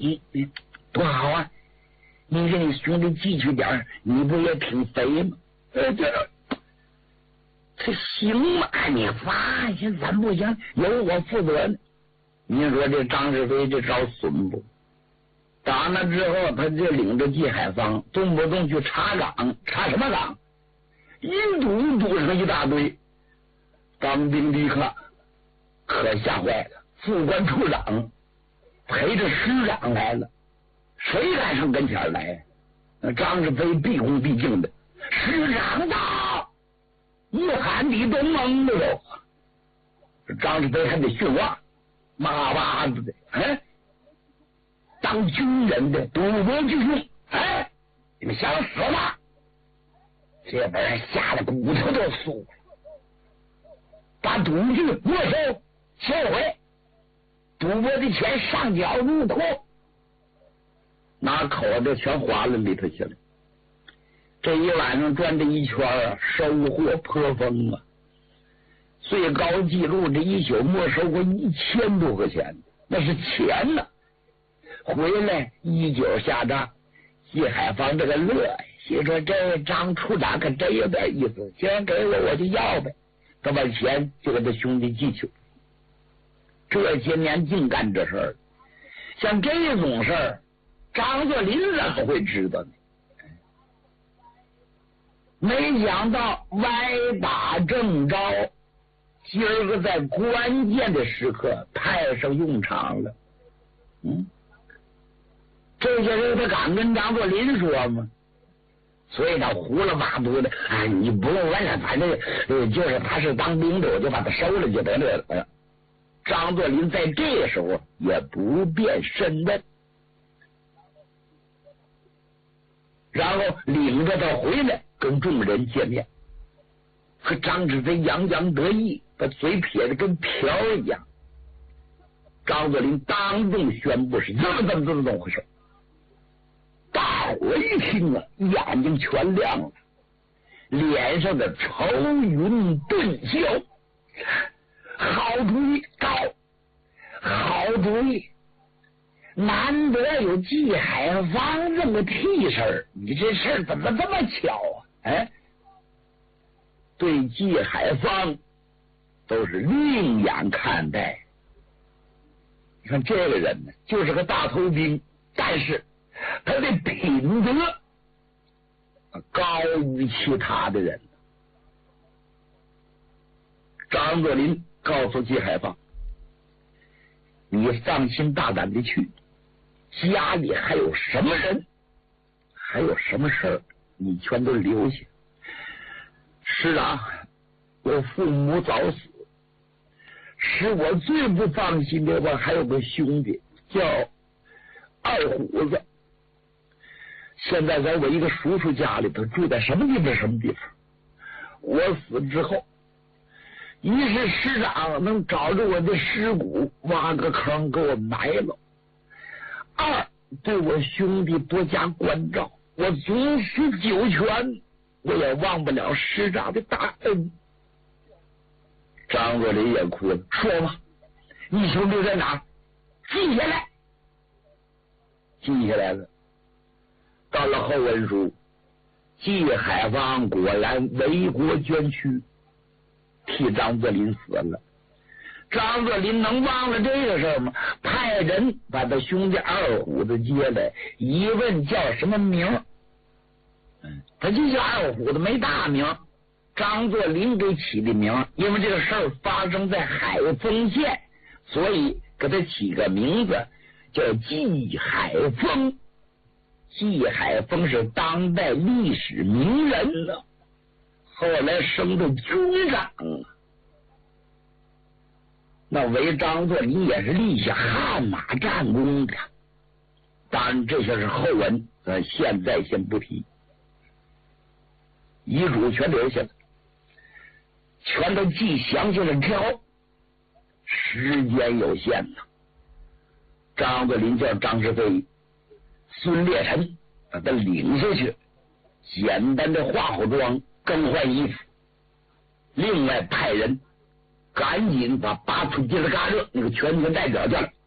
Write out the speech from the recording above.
你多好啊！你给你兄弟记去点，你不也挺肥吗？这行吗？你放心，咱不行，由我负责呢。你说这张志飞这招损不？打那之后，他就领着季海坊动不动去查岗，查什么岗？一堵上一大堆。当兵立刻可吓坏了，副官处长陪着师长来了，谁敢上跟前来？张志飞毕恭毕敬的，师长到，一喊你都懵了都。张志飞还得训话，妈娃子的，当军人的赌博之兄，你们想死吗？这帮人吓得骨头都酥了，把赌具没收销毁，赌博的钱上缴入库，拿口袋全划了里头去了。这一晚上转这一圈啊，收获颇丰啊！最高纪录这一宿没收过1000多块钱，那是钱呢。回来一酒下账，季海坊这个乐呀，心说这张处长可真有点意思，既然给我就要呗。他把钱就给他兄弟寄去。这些年净干这事儿，像这种事儿，张作霖怎么会知道呢？没想到歪打正着，今儿个在关键的时刻派上用场了。这些人他敢跟张作霖说吗？所以他胡了八嘟的，你不用问了，反正就是他是当兵的，我就把他收了就得了。张作霖在这个时候也不便深问，然后领着他回来跟众人见面。和张志飞洋洋得意，把嘴撇得跟瓢一样。张作霖当众宣布是这么回事。大伙一听啊，眼睛全亮了，脸上的愁云顿消。好主意，高，好主意，难得有季海坊这么替身，你这事儿怎么这么巧啊？对季海坊都是另眼看待。你看这个人呢，就是个大头兵，但是他的品德高于其他的人。张作霖告诉季海坊，你放心大胆的去，家里还有什么人，还有什么事儿，你全都留下。是啊，我父母早死，使我最不放心的，我还有个兄弟叫二虎子，现在在我一个叔叔家里头住在什么地方。我死之后，一是师长能找着我的尸骨，挖个坑给我埋了；二对我兄弟多加关照，我总是九泉，我也忘不了师长的大恩。张作霖也哭了，说吧，你兄弟在哪？记下来。记下来了。到了后文书，季海坊果然为国捐躯，替张作霖死了。张作霖能忘了这个事儿吗？派人把他兄弟二虎子接来，一问叫什么名，他就叫二虎子，没大名。张作霖给起的名，因为这个事儿发生在海丰县，所以给他起个名字叫季海峰。季海峰是当代历史名人了，后来升到军长。那为张作霖也是立下汗马战功的。当然这些是后文，现在先不提。遗嘱全留下了，全都记详细的条，时间有限呐。张作霖叫张世飞、孙烈臣把他领下去，简单的化好妆，更换衣服，另外派人赶紧把巴图吉勒嘎勒那个全权代表叫来，